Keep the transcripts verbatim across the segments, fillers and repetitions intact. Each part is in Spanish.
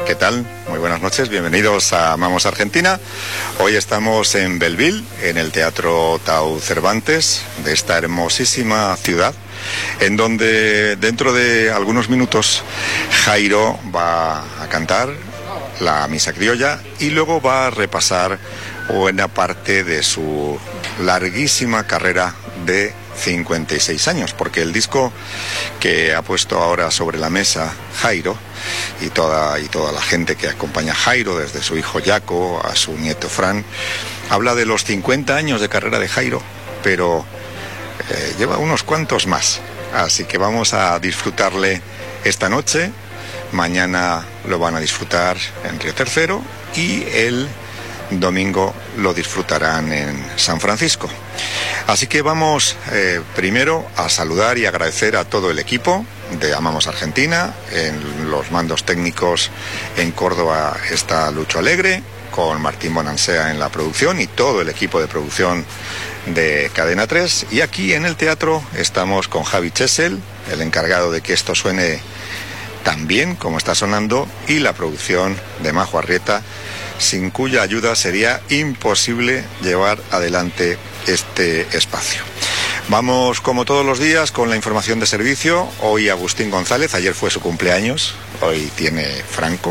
¿Qué tal? Muy buenas noches, bienvenidos a Amamos Argentina. Hoy estamos en Belleville, en el Teatro Tau Cervantes de esta hermosísima ciudad, en donde dentro de algunos minutos Jairo va a cantar la misa criolla y luego va a repasar buena parte de su larguísima carrera de cincuenta y seis años, porque el disco que ha puesto ahora sobre la mesa Jairo y toda, y toda la gente que acompaña a Jairo, desde su hijo Jaco a su nieto Fran, habla de los cincuenta años de carrera de Jairo, pero eh, lleva unos cuantos más, así que vamos a disfrutarle esta noche. Mañana lo van a disfrutar en Río Tercero y el domingo lo disfrutarán en San Francisco. Así que vamos eh, primero a saludar y agradecer a todo el equipo de Amamos Argentina. En los mandos técnicos en Córdoba está Lucho Alegre, con Martín Bonansea en la producción y todo el equipo de producción de Cadena tres. Y aquí en el teatro estamos con Javi Chesel, el encargado de que esto suene tan bien como está sonando, y la producción de Majo Arrieta, sin cuya ayuda sería imposible llevar adelante este espacio. Vamos, como todos los días, con la información de servicio. Hoy Agustín González, ayer fue su cumpleaños, hoy tiene Franco,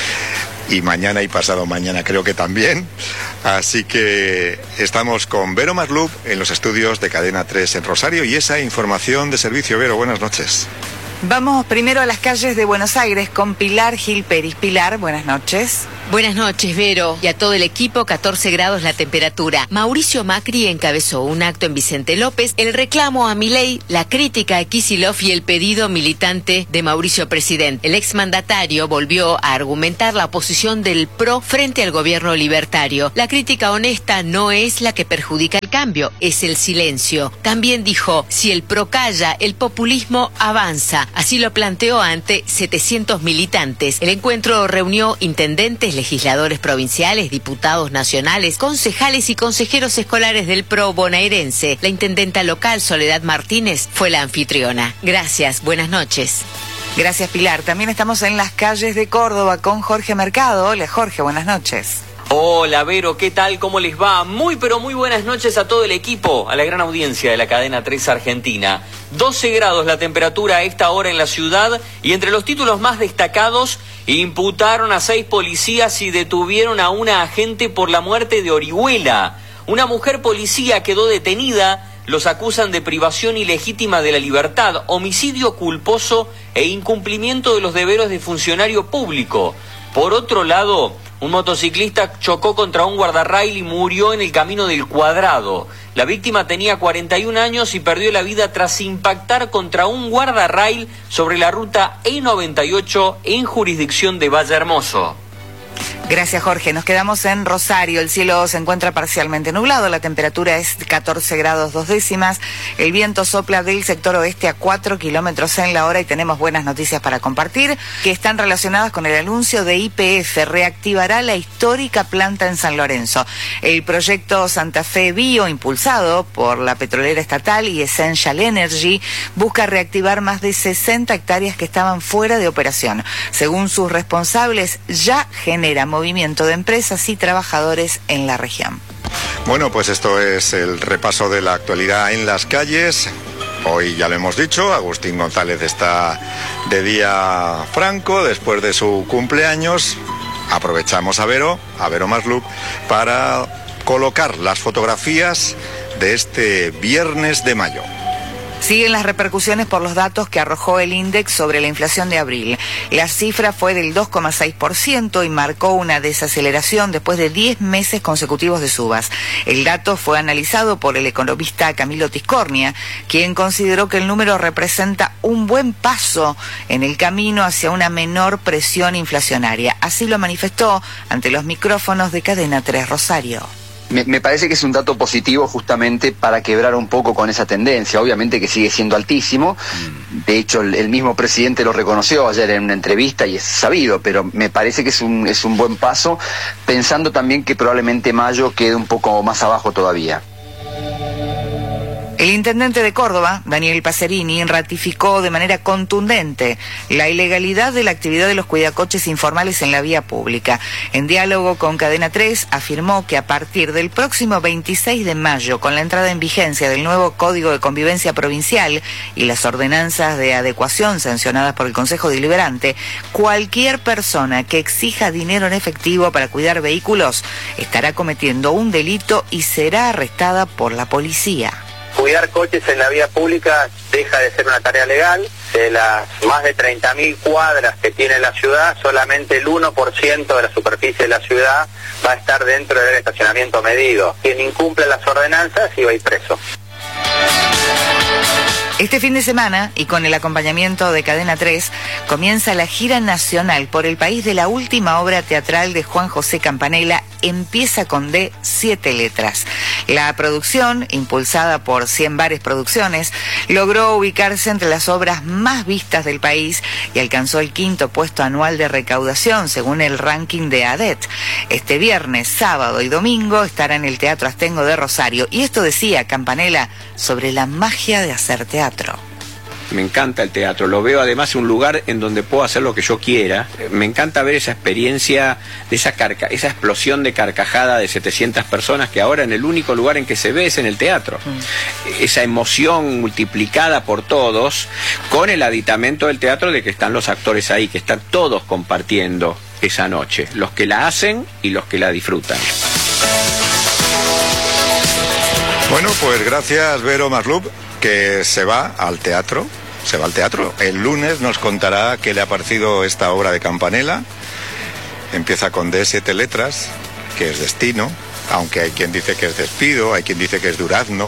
y mañana y pasado mañana creo que también. Así que estamos con Vero Maslup en los estudios de Cadena tres en Rosario, y esa información de servicio. Vero, buenas noches. Vamos primero a las calles de Buenos Aires con Pilar Gil Peris. Pilar, buenas noches. Buenas noches, Vero, y a todo el equipo. Catorce grados la temperatura. Mauricio Macri encabezó un acto en Vicente López, el reclamo a Milei, la crítica a Kicillof y el pedido militante de Mauricio Presidente. El exmandatario volvió a argumentar la oposición del P R O frente al gobierno libertario. La crítica honesta no es la que perjudica el cambio, es el silencio. También dijo, si el P R O calla, el populismo avanza. Así lo planteó ante setecientos militantes. El encuentro reunió intendentes, legisladores provinciales, diputados nacionales, concejales y consejeros escolares del P R O bonaerense. La intendenta local, Soledad Martínez, fue la anfitriona. Gracias, buenas noches. Gracias, Pilar. También estamos en las calles de Córdoba con Jorge Mercado. Hola, Jorge, buenas noches. Hola, Vero, ¿qué tal? ¿Cómo les va? Muy, pero muy buenas noches a todo el equipo, a la gran audiencia de la Cadena tres Argentina. doce grados la temperatura a esta hora en la ciudad, y entre los títulos más destacados, imputaron a seis policías y detuvieron a una agente por la muerte de Orihuela. Una mujer policía quedó detenida. Los acusan de privación ilegítima de la libertad, homicidio culposo e incumplimiento de los deberes de funcionario público. Por otro lado, un motociclista chocó contra un guardarrail y murió en el Camino del Cuadrado. La víctima tenía cuarenta y un años y perdió la vida tras impactar contra un guardarrail sobre la ruta E noventa y ocho en jurisdicción de Valle Hermoso. Gracias, Jorge. Nos quedamos en Rosario. El cielo se encuentra parcialmente nublado. La temperatura es catorce grados dos décimas. El viento sopla del sector oeste a cuatro kilómetros en la hora, y tenemos buenas noticias para compartir que están relacionadas con el anuncio de Y P F. Reactivará la histórica planta en San Lorenzo. El proyecto Santa Fe Bio, impulsado por la petrolera estatal y Essential Energy, busca reactivar más de sesenta hectáreas que estaban fuera de operación. Según sus responsables, ya genera movimiento de empresas y trabajadores en la región. Bueno, pues esto es el repaso de la actualidad en las calles. Hoy ya lo hemos dicho, Agustín González está de día franco después de su cumpleaños. Aprovechamos a Vero, a Vero Maslup, para colocar las fotografías de este viernes de mayo. Siguen las repercusiones por los datos que arrojó el INDEX sobre la inflación de abril. La cifra fue del dos coma seis por ciento y marcó una desaceleración después de diez meses consecutivos de subas. El dato fue analizado por el economista Camilo Tiscornia, quien consideró que el número representa un buen paso en el camino hacia una menor presión inflacionaria. Así lo manifestó ante los micrófonos de Cadena tres Rosario. Me, me parece que es un dato positivo justamente para quebrar un poco con esa tendencia, obviamente que sigue siendo altísimo. De hecho el, el mismo presidente lo reconoció ayer en una entrevista y es sabido, pero me parece que es un, es un buen paso, pensando también que probablemente mayo quede un poco más abajo todavía. El intendente de Córdoba, Daniel Pacerini, ratificó de manera contundente la ilegalidad de la actividad de los cuidacoches informales en la vía pública. En diálogo con Cadena tres, afirmó que a partir del próximo veintiséis de mayo, con la entrada en vigencia del nuevo Código de Convivencia Provincial y las ordenanzas de adecuación sancionadas por el Consejo Deliberante, cualquier persona que exija dinero en efectivo para cuidar vehículos estará cometiendo un delito y será arrestada por la policía. Cuidar coches en la vía pública deja de ser una tarea legal. De las más de treinta mil cuadras que tiene la ciudad, solamente el uno por ciento de la superficie de la ciudad va a estar dentro del estacionamiento medido. Quien incumple las ordenanzas iba a ir preso. Este fin de semana, y con el acompañamiento de Cadena tres, comienza la gira nacional por el país de la última obra teatral de Juan José Campanella, Empieza con D, siete letras. La producción, impulsada por Cien Bares Producciones, logró ubicarse entre las obras más vistas del país y alcanzó el quinto puesto anual de recaudación, según el ranking de A D E T. Este viernes, sábado y domingo estará en el Teatro Astengo de Rosario. Y esto decía Campanella sobre la magia de hacer teatro. Me encanta el teatro, lo veo además un lugar en donde puedo hacer lo que yo quiera. Me encanta ver esa experiencia, de esa, carca esa explosión de carcajada de setecientas personas que ahora en el único lugar en que se ve es en el teatro. Mm. Esa emoción multiplicada por todos, con el aditamento del teatro de que están los actores ahí, que están todos compartiendo esa noche, los que la hacen y los que la disfrutan. Bueno, pues gracias Vero Maslup, que se va al teatro, se va al teatro. El lunes nos contará qué le ha parecido esta obra de Campanella. Empieza con D, siete letras, que es destino, aunque hay quien dice que es despido, hay quien dice que es durazno.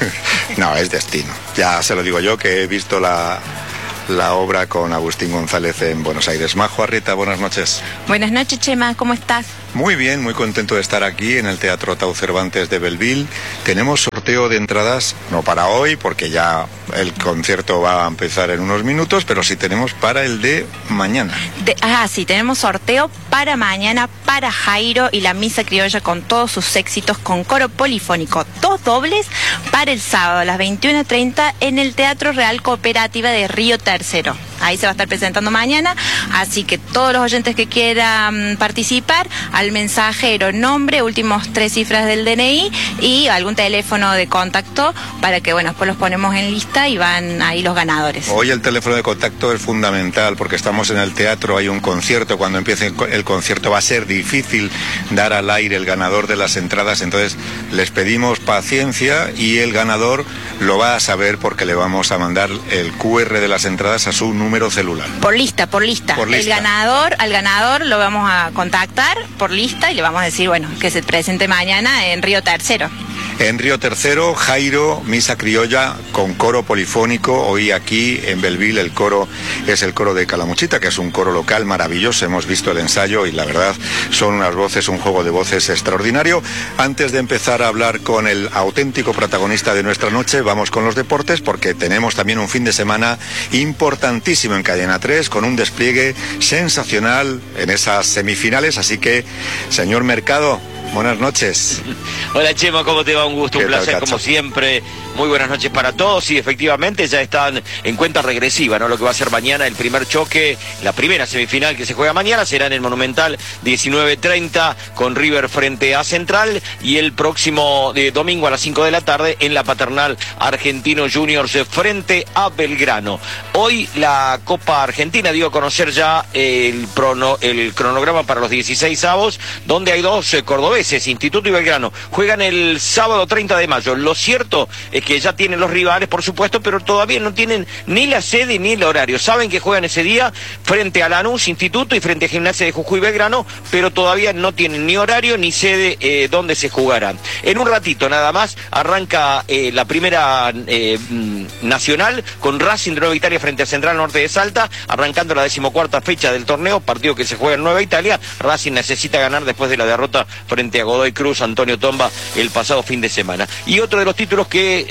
No, es destino. Ya se lo digo yo, que he visto la... la obra con Agustín González en Buenos Aires. Majo Arrieta, buenas noches. Buenas noches, Chema, ¿cómo estás? Muy bien, muy contento de estar aquí en el Teatro Tau Cervantes de Belleville. Tenemos sorteo de entradas, no para hoy, porque ya el concierto va a empezar en unos minutos, pero sí tenemos para el de mañana. De, ah, sí, tenemos sorteo para mañana, para Jairo y la Misa Criolla con todos sus éxitos, con coro polifónico, dos dobles, para el sábado a las veintiuna treinta en el Teatro Real Cooperativa de Río Tercero. Ahí se va a estar presentando mañana, así que todos los oyentes que quieran participar, al mensajero, nombre, últimos tres cifras del D N I y algún teléfono de contacto para que, bueno, después los ponemos en lista y van ahí los ganadores. Hoy el teléfono de contacto es fundamental porque estamos en el teatro, hay un concierto, cuando empiece el concierto va a ser difícil dar al aire el ganador de las entradas, entonces les pedimos paciencia y el ganador lo va a saber porque le vamos a mandar el Q R de las entradas a su número celular. Por lista, por lista. Por lista. El ganador, al ganador lo vamos a contactar por lista y le vamos a decir, bueno, que se presente mañana en Río Tercero. En Río Tercero, Jairo, Misa Criolla con coro polifónico. Hoy aquí en Belleville el coro es el coro de Calamuchita, que es un coro local maravilloso. Hemos visto el ensayo y la verdad son unas voces, un juego de voces extraordinario. Antes de empezar a hablar con el auténtico protagonista de nuestra noche, vamos con los deportes porque tenemos también un fin de semana importantísimo en Cadena tres con un despliegue sensacional en esas semifinales. Así que, señor Mercado, buenas noches. Hola Chema, ¿cómo te va? Un gusto, un placer como siempre. Muy buenas noches para todos y efectivamente ya están en cuenta regresiva, ¿no? Lo que va a ser mañana el primer choque, la primera semifinal que se juega mañana será en el Monumental diecinueve treinta con River frente a Central y el próximo eh, domingo a las cinco de la tarde en la Paternal Argentino Juniors frente a Belgrano. Hoy la Copa Argentina dio a conocer ya el, prono, el cronograma para los dieciséis avos, donde hay dos eh, cordobeses, Instituto y Belgrano. Juegan el sábado treinta de mayo. Lo cierto es que ya tienen los rivales, por supuesto, pero todavía no tienen ni la sede ni el horario. Saben que juegan ese día frente a Lanús, Instituto, y frente a Gimnasia de Jujuy Belgrano, pero todavía no tienen ni horario ni sede eh, donde se jugarán. En un ratito nada más arranca eh, la primera eh, nacional con Racing de Nueva Italia frente a Central Norte de Salta, arrancando la decimocuarta fecha del torneo, partido que se juega en Nueva Italia. Racing necesita ganar después de la derrota frente a Godoy Cruz, Antonio Tomba, el pasado fin de semana. Y otro de los títulos que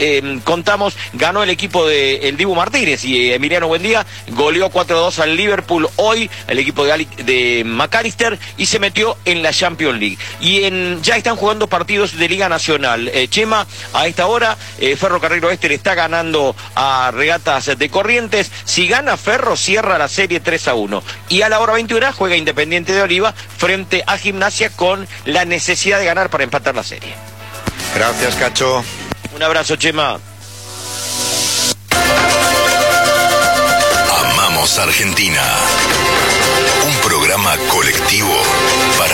eh, contamos, ganó el equipo de el Dibu Martínez y eh, Emiliano Buendía goleó cuatro a dos al Liverpool hoy, el equipo de, Ali, de McAllister, y se metió en la Champions League. Y en, ya están jugando partidos de Liga Nacional. Eh, Chema, a esta hora, eh, Ferro Carril Oeste le está ganando a Regatas de Corrientes. Si gana Ferro, cierra la serie tres a uno. Y a la hora veintiuno juega Independiente de Oliva frente a Gimnasia con la necesidad de ganar para empatar la serie. Gracias, Cacho. Un abrazo, Chema. Amamos Argentina. Un programa colectivo para